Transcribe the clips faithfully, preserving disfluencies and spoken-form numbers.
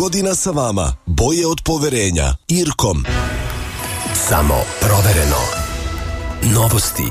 godina sa vama. Boje od poverenja. Irkom. Samo provereno. Novosti.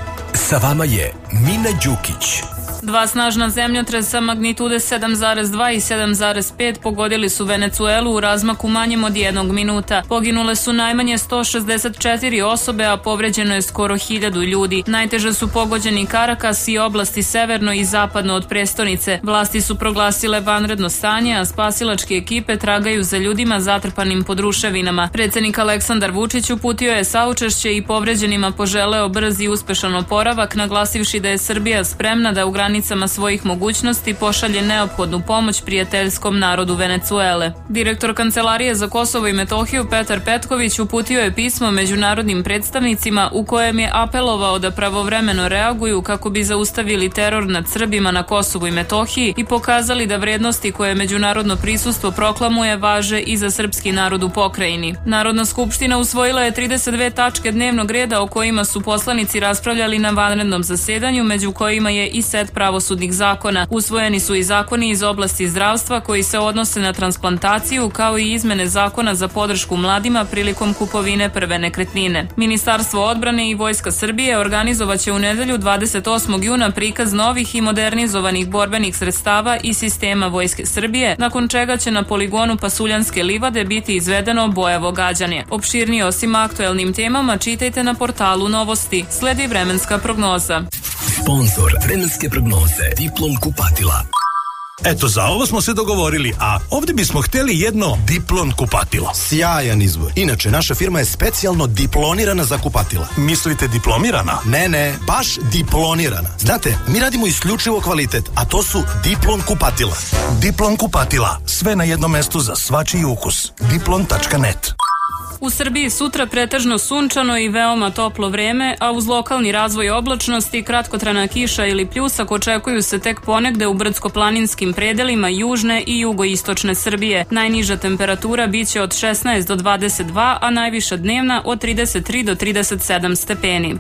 Sa vama je Mina Đukić. Dva snažna zemljotresa magnitude sedam zarez dva i sedam zarez pet pogodili su Venecuelu u razmaku manjem od jednog minuta. Poginule su najmanje sto šezdeset četiri osobe, a povređeno je skoro hiljadu ljudi. Najteže su pogođeni Karakas i oblasti severno i zapadno od prestonice. Vlasti su proglasile vanredno stanje, a spasilačke ekipe tragaju za ljudima zatrpanim pod ruševinama. Predsednik Aleksandar Vučić uputio je saučešće i povređenima poželeo brz i uspešan oporavak, naglasivši da je Srbija spremna da u granicama svojih mogućnosti pošalje neophodnu pomoć prijateljskom narodu Venecuele. Direktor Kancelarije za Kosovo i Metohiju Petar Petković uputio je pismo međunarodnim predstavnicima u kojem je apelovao da pravovremeno reaguju kako bi zaustavili teror nad Srbima na Kosovu i Metohiji i pokazali da vrednosti koje međunarodno prisustvo proklamuje važe i za srpski narod u pokrajini. Narodna skupština usvojila je trideset dve tačke dnevnog reda o kojima su poslanici raspravljali na vanrednom zasedanju, među kojima je i set pravosudnih zakona. Usvojeni su i zakoni iz oblasti zdravstva koji se odnose na transplantaciju, kao i izmene zakona za podršku mladima prilikom kupovine prve nekretnine. Ministarstvo odbrane i Vojska Srbije organizovaće u nedelju dvadeset osmog juna prikaz novih i modernizovanih borbenih sredstava i sistema Vojske Srbije, nakon čega će na poligonu Pasuljanske livade biti izvedeno bojavo gađanje. Opširnije o svim aktuelnim temama čitajte na portalu Novosti. Sledi vremenska prognoza. Sponzor vremenske prognoze Diplom kupatila. Eto, za ovo smo se dogovorili, a ovdje bismo htjeli jedno Diplon kupatilo. Sjajan izbor. Inače, naša firma je specijalno diplonirana za kupatila. Mislite diplomirana? Ne, ne, baš diplonirana. Znate, mi radimo isključivo kvalitet, a to su Diplon kupatila. Diplon kupatila. Sve na jednom mestu za svačiji ukus. diplon tačka net. U Srbiji sutra pretežno sunčano i veoma toplo vreme, a uz lokalni razvoj oblačnosti, kratkotrajna kiša ili pljusak očekuju se tek ponegde u brdsko-planinskim predelima južne i jugoistočne Srbije. Najniža temperatura biće od šesnaest do dvadeset dva, a najviša dnevna od trideset tri do trideset sedam stepeni.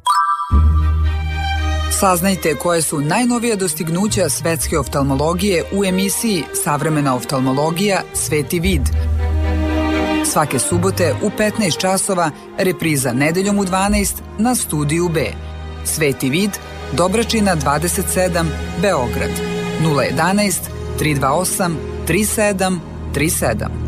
Saznajte koje su najnovija dostignuća svetske oftalmologije u emisiji Savremena oftalmologija – Sveti vid. Svake subote u petnaest časova, repriza nedeljom u dvanaest na Studiju B. Sveti vid, Dobračina dvadeset sedam, Beograd. nula jedan jedan, tri dva osam, tri sedam tri sedam.